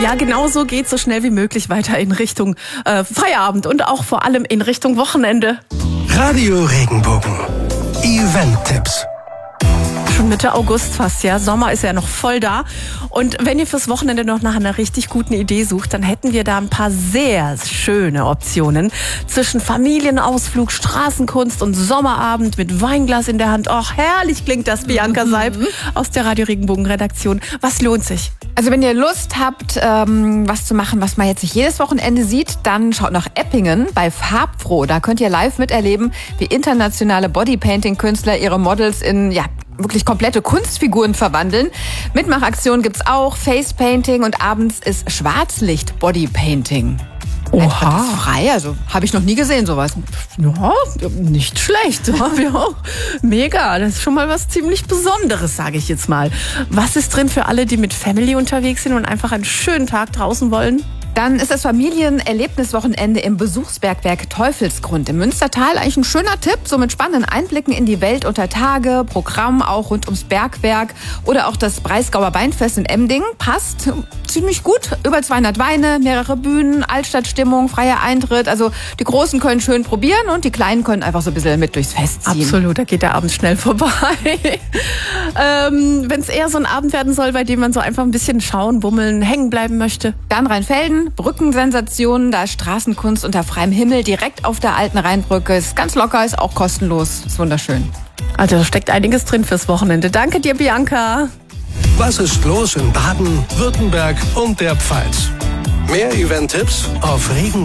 Ja, genau so geht's so schnell wie möglich weiter in Richtung Feierabend und auch vor allem in Richtung Wochenende. Radio Regenbogen. Event-Tipps. Schon Mitte August fast, ja. Sommer ist ja noch voll da. Und wenn ihr fürs Wochenende noch nach einer richtig guten Idee sucht, dann hätten wir da ein paar sehr schöne Optionen. Zwischen Familienausflug, Straßenkunst und Sommerabend mit Weinglas in der Hand. Och, herrlich klingt das, Bianca Seib aus der Radio Regenbogen Redaktion. Was lohnt sich? Also wenn ihr Lust habt, was zu machen, was man jetzt nicht jedes Wochenende sieht, dann schaut nach Eppingen bei Farbfroh. Da könnt ihr live miterleben, wie internationale Bodypainting-Künstler ihre Models in wirklich komplette Kunstfiguren verwandeln. Mitmachaktionen gibt's auch, Facepainting und abends ist Schwarzlicht-Bodypainting. Oha. Frei, also habe ich noch nie gesehen sowas. Ja, nicht schlecht. Ja, mega, das ist schon mal was ziemlich Besonderes, sage ich jetzt mal. Was ist drin für alle, die mit Family unterwegs sind und einfach einen schönen Tag draußen wollen? Dann ist das Familienerlebniswochenende im Besuchsbergwerk Teufelsgrund im Münstertal eigentlich ein schöner Tipp, so mit spannenden Einblicken in die Welt unter Tage, Programm auch rund ums Bergwerk oder auch das Breisgauer Weinfest in Emding. Passt ziemlich gut, über 200 Weine, mehrere Bühnen, Altstadtstimmung, freier Eintritt. Also die Großen können schön probieren und die Kleinen können einfach so ein bisschen mit durchs Fest ziehen. Absolut, da geht der Abend schnell vorbei. Wenn es eher so ein Abend werden soll, bei dem man so einfach ein bisschen schauen, bummeln, hängen bleiben möchte. Dann Rheinfelden. Brückensensationen, da ist Straßenkunst unter freiem Himmel direkt auf der alten Rheinbrücke. Ist ganz locker, ist auch kostenlos, ist wunderschön. Also da steckt einiges drin fürs Wochenende. Danke dir, Bianca. Was ist los in Baden, Württemberg und der Pfalz? Mehr Event-Tipps auf Regenbogen.